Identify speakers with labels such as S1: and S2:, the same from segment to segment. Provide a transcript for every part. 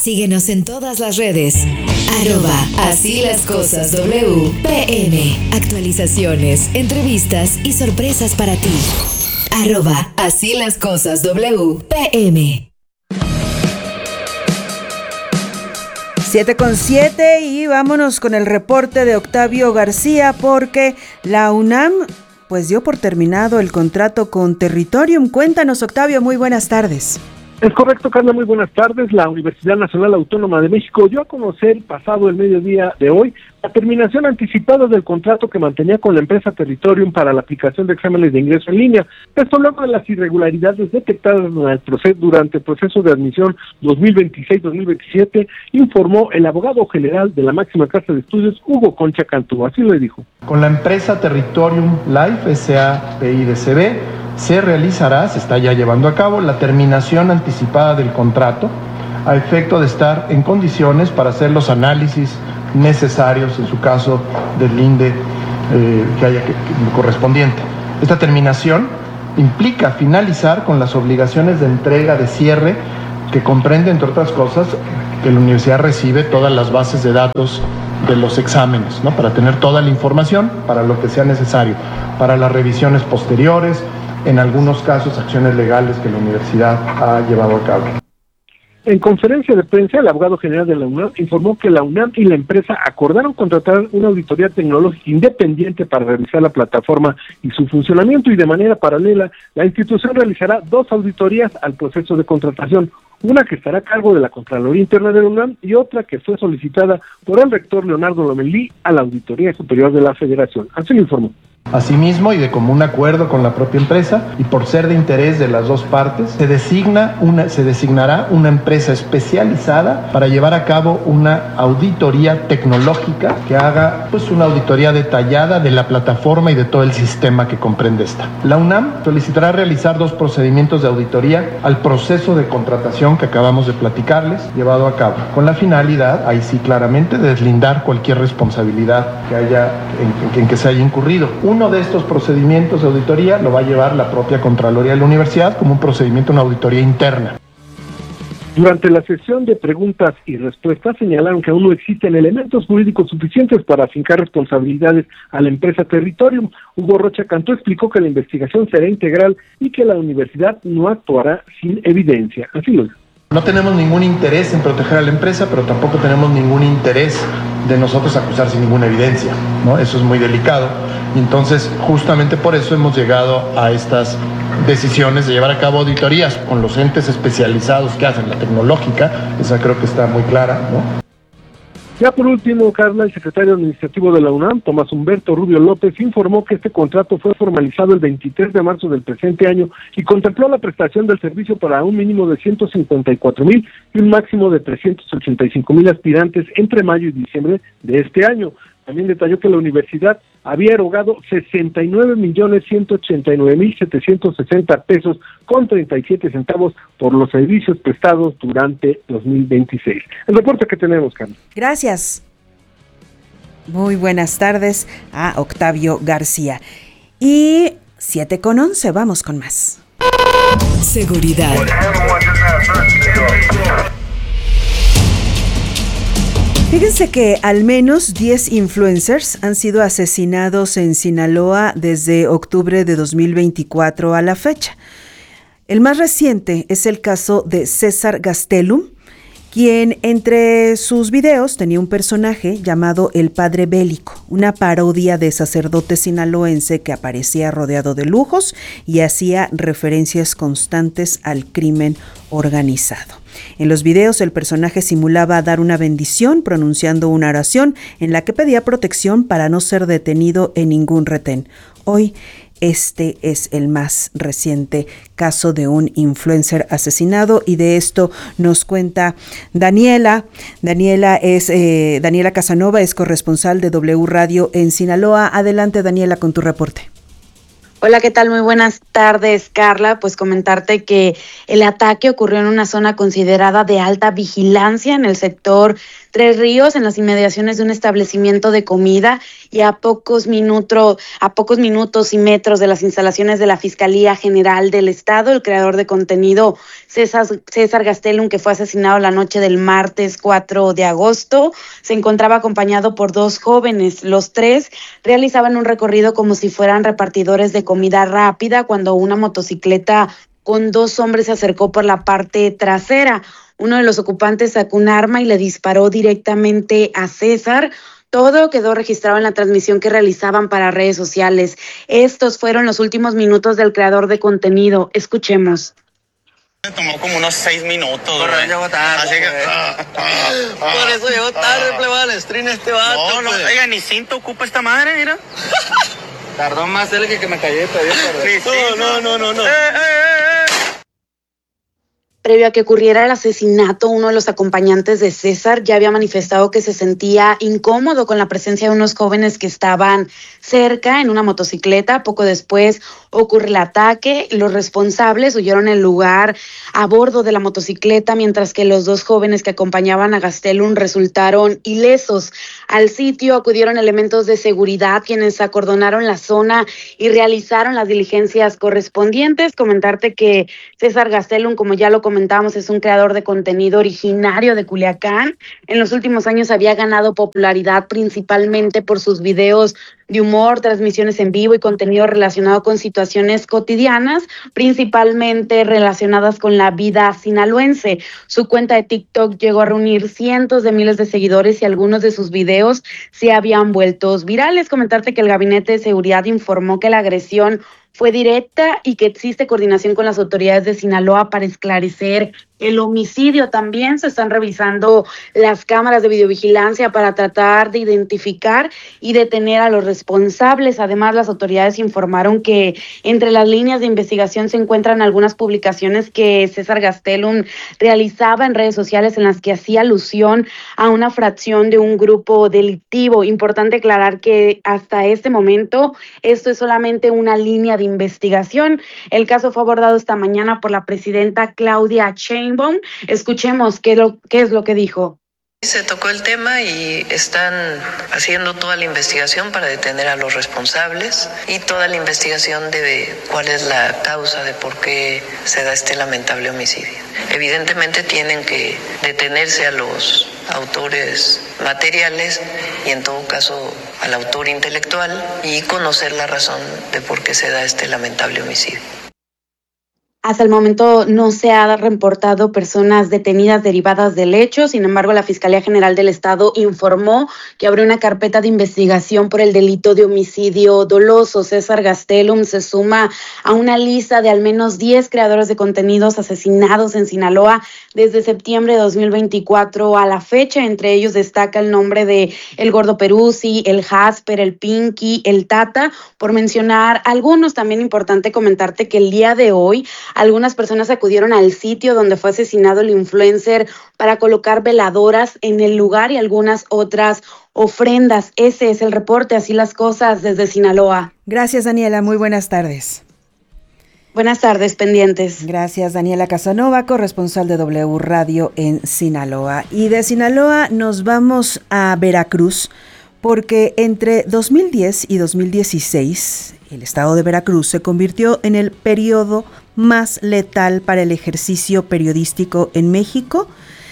S1: Síguenos en todas las redes. @así las cosas WPM. Actualizaciones, entrevistas y sorpresas para ti. @así las cosas WPM.
S2: 7:07 y vámonos con el reporte de Octavio García, porque la UNAM pues dio por terminado el contrato con Territorium. Cuéntanos, Octavio, muy buenas tardes.
S3: Es correcto, Carla, muy buenas tardes. La Universidad Nacional Autónoma de México dio a conocer pasado el mediodía de hoy la terminación anticipada del contrato que mantenía con la empresa Territorium para la aplicación de exámenes de ingreso en línea. Esto luego de las irregularidades detectadas durante el proceso de admisión 2026-2027, informó el abogado general de la máxima casa de estudios, Hugo Concha Cantú. Así lo dijo.
S4: Con la empresa Territorium Life S.A.P.I.D.C.B. se está ya llevando a cabo la terminación anticipada del contrato a efecto de estar en condiciones para hacer los análisis necesarios, en su caso del INDE correspondiente. Esta terminación implica finalizar con las obligaciones de entrega de cierre que comprende, entre otras cosas, que la universidad recibe todas las bases de datos de los exámenes, ¿no? Para tener toda la información para lo que sea necesario, para las revisiones posteriores, en algunos casos acciones legales que la universidad ha llevado a cabo.
S3: En conferencia de prensa, el abogado general de la UNAM informó que la UNAM y la empresa acordaron contratar una auditoría tecnológica independiente para revisar la plataforma y su funcionamiento, y de manera paralela, la institución realizará 2 auditorías al proceso de contratación, una que estará a cargo de la Contraloría Interna de la UNAM y otra que fue solicitada por el rector Leonardo Lomelí a la Auditoría Superior de la Federación. Así lo informó.
S4: Asimismo, y de común acuerdo con la propia empresa, y por ser de interés de las dos partes, se designará una empresa especializada para llevar a cabo una auditoría tecnológica que haga una auditoría detallada de la plataforma y de todo el sistema que comprende esta. La UNAM solicitará realizar 2 procedimientos de auditoría al proceso de contratación que acabamos de platicarles, llevado a cabo, con la finalidad, ahí sí claramente, de deslindar cualquier responsabilidad que haya en que se haya incurrido. Uno de estos procedimientos de auditoría lo va a llevar la propia Contraloría de la Universidad como un procedimiento, una auditoría interna.
S3: Durante la sesión de preguntas y respuestas señalaron que aún no existen elementos jurídicos suficientes para afincar responsabilidades a la empresa Territorium. Hugo Rocha Cantú explicó que la investigación será integral y que la universidad no actuará sin evidencia. Así lo dijo.
S4: No tenemos ningún interés en proteger a la empresa, pero tampoco tenemos ningún interés de nosotros acusar sin ninguna evidencia, ¿no? Eso es muy delicado. Y entonces, justamente por eso hemos llegado a estas decisiones de llevar a cabo auditorías con los entes especializados que hacen la tecnológica. Esa creo que está muy clara, ¿no?
S3: Ya por último, Carla, el secretario administrativo de la UNAM, Tomás Humberto Rubio López, informó que este contrato fue formalizado el 23 de marzo del presente año y contempló la prestación del servicio para un mínimo de 154,000 y un máximo de 385,000 aspirantes entre mayo y diciembre de este año. También detalló que la universidad había erogado 69,189,760 pesos con 37 centavos por los servicios prestados durante 2026. El reporte que tenemos, Carlos.
S2: Gracias. Muy buenas tardes a Octavio García. Y 7:11, vamos con más.
S1: Seguridad.
S2: Fíjense que al menos 10 influencers han sido asesinados en Sinaloa desde octubre de 2024 a la fecha. El más reciente es el caso de César Gastelum, quien entre sus videos tenía un personaje llamado el Padre Bélico, una parodia de sacerdote sinaloense que aparecía rodeado de lujos y hacía referencias constantes al crimen organizado. En los videos el personaje simulaba dar una bendición pronunciando una oración en la que pedía protección para no ser detenido en ningún retén. Hoy este es el más reciente caso de un influencer asesinado y de esto nos cuenta Daniela. Daniela Casanova es corresponsal de W Radio en Sinaloa. Adelante, Daniela, con tu reporte.
S5: Hola, ¿qué tal? Muy buenas tardes, Carla. Pues comentarte que el ataque ocurrió en una zona considerada de alta vigilancia en el sector Tres Ríos, en las inmediaciones de un establecimiento de comida y a pocos minutos y metros de las instalaciones de la Fiscalía General del Estado. El creador de contenido César Gastelum, que fue asesinado la noche del martes 4 de agosto, se encontraba acompañado por dos jóvenes. Los tres realizaban un recorrido como si fueran repartidores de comida rápida cuando una motocicleta con dos hombres se acercó por la parte trasera. Uno de los ocupantes sacó un arma y le disparó directamente a César. Todo quedó registrado en la transmisión que realizaban para redes sociales. Estos fueron los últimos minutos del creador de contenido. Escuchemos.
S6: Me tomó como unos 6 minutos,
S7: güey. Llegó tarde.
S6: Así que,
S7: por eso llegó tarde, plebal, stream este vato.
S6: No, oiga, ni cinto ocupa esta madre, mira.
S7: Tardó más él que me callé todavía.
S6: No.
S5: Previo a que ocurriera el asesinato, uno de los acompañantes de César ya había manifestado que se sentía incómodo con la presencia de unos jóvenes que estaban cerca en una motocicleta. Poco después ocurre el ataque. Los responsables huyeron del lugar a bordo de la motocicleta, mientras que los dos jóvenes que acompañaban a Gastelum resultaron ilesos. Al sitio acudieron elementos de seguridad, quienes acordonaron la zona y realizaron las diligencias correspondientes. Comentarte que César Gastelum, como ya lo comentábamos, es un creador de contenido originario de Culiacán. En los últimos años había ganado popularidad principalmente por sus videos de humor, transmisiones en vivo y contenido relacionado con situaciones cotidianas, principalmente relacionadas con la vida sinaloense. Su cuenta de TikTok llegó a reunir cientos de miles de seguidores y algunos de sus videos se habían vuelto virales. Comentarte que el Gabinete de Seguridad informó que la agresión fue directa y que existe coordinación con las autoridades de Sinaloa para esclarecer el homicidio. También se están revisando las cámaras de videovigilancia para tratar de identificar y detener a los responsables. Además, las autoridades informaron que entre las líneas de investigación se encuentran algunas publicaciones que César Gastelum realizaba en redes sociales en las que hacía alusión a una fracción de un grupo delictivo. Importante aclarar que hasta este momento esto es solamente una línea de investigación. El caso fue abordado esta mañana por la presidenta Claudia Sheinbaum. Escuchemos qué es lo que dijo.
S8: Se tocó el tema y están haciendo toda la investigación para detener a los responsables y toda la investigación de cuál es la causa de por qué se da este lamentable homicidio. Evidentemente tienen que detenerse a los autores materiales y en todo caso al autor intelectual y conocer la razón de por qué se da este lamentable homicidio.
S5: Hasta el momento no se ha reportado personas detenidas derivadas del hecho. Sin embargo, la Fiscalía General del Estado informó que abrió una carpeta de investigación por el delito de homicidio doloso. César Gastelum se suma a una lista de al menos 10 creadores de contenidos asesinados en Sinaloa desde septiembre de 2024 a la fecha. Entre ellos destaca el nombre de El Gordo Peruzzi, el Jasper, el Pinky, el Tata, por mencionar algunos. También importante comentarte que el día de hoy algunas personas acudieron al sitio donde fue asesinado el influencer para colocar veladoras en el lugar y algunas otras ofrendas. Ese es el reporte, así las cosas desde Sinaloa.
S2: Gracias, Daniela. Muy buenas tardes.
S5: Buenas tardes, pendientes.
S2: Gracias, Daniela Casanova, corresponsal de W Radio en Sinaloa. Y de Sinaloa nos vamos a Veracruz, porque entre 2010 y 2016, el estado de Veracruz se convirtió en el periodo más letal para el ejercicio periodístico en México.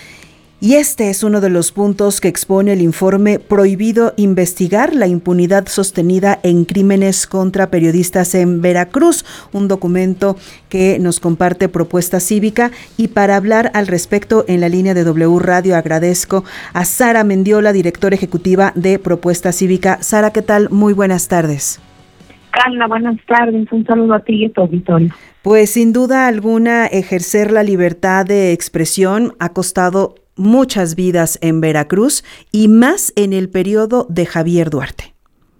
S2: Y este es uno de los puntos que expone el informe Prohibido investigar, la impunidad sostenida en crímenes contra periodistas en Veracruz, un documento que nos comparte Propuesta Cívica. Y para hablar al respecto en la línea de W Radio agradezco a Sara Mendiola, directora ejecutiva de Propuesta Cívica. Sara, ¿qué tal? Muy buenas tardes.
S9: Carla, buenas tardes. Un saludo a ti y a tu auditorio.
S2: Pues sin duda alguna, ejercer la libertad de expresión ha costado muchas vidas en Veracruz y más en el periodo de Javier Duarte.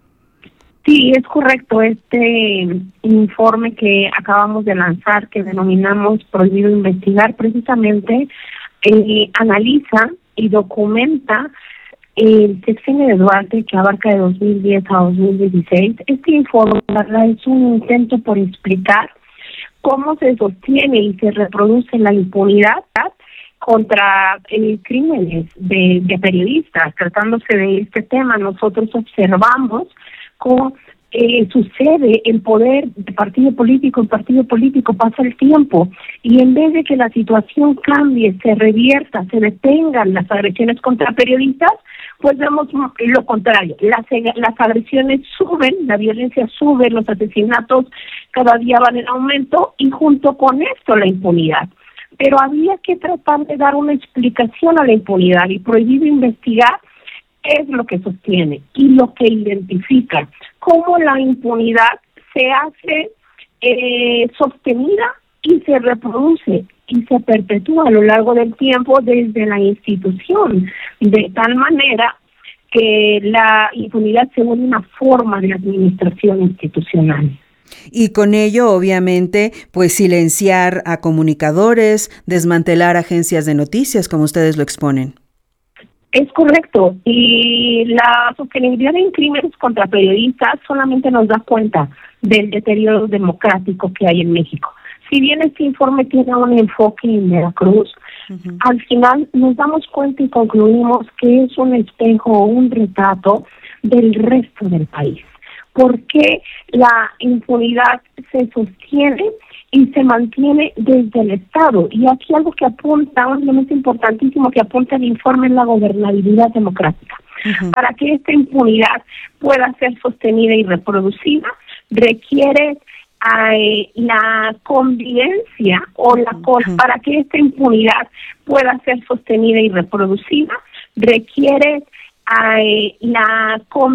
S9: Sí, es correcto. Este informe que acabamos de lanzar, que denominamos Prohibido investigar, precisamente analiza y documenta el sexenio de Duarte, que abarca de 2010 a 2016. Este informe, la verdad, es un intento por explicar cómo se sostiene y se reproduce la impunidad contra crímenes de periodistas. Tratándose de este tema, nosotros observamos cómo sucede el poder de partido político en partido político, pasa el tiempo y en vez de que la situación cambie, se revierta, se detengan las agresiones contra periodistas, pues vemos lo contrario. Las agresiones suben, la violencia sube, los asesinatos cada día van en aumento y junto con esto la impunidad. Pero había que tratar de dar una explicación a la impunidad y prohibido investigar es lo que sostiene y lo que identifica cómo la impunidad se hace sostenida y se reproduce y se perpetúa a lo largo del tiempo desde la institución, de tal manera que la impunidad se vuelve una forma de administración institucional.
S2: Y con ello, obviamente, pues silenciar a comunicadores, desmantelar agencias de noticias, como ustedes lo exponen.
S9: Es correcto, y la sostenibilidad en crímenes contra periodistas solamente nos da cuenta del deterioro democrático que hay en México. Si bien este informe tiene un enfoque en Veracruz, al final nos damos cuenta y concluimos que es un espejo, un retrato del resto del país. ¿Por qué la impunidad se sostiene y se mantiene desde el Estado? Y aquí algo que apunta, un elemento importantísimo que apunta el informe, es la gobernabilidad democrática. Para que esta impunidad pueda ser sostenida y reproducida, requiere la convivencia o para que esta impunidad pueda ser sostenida y reproducida, requiere la convivencia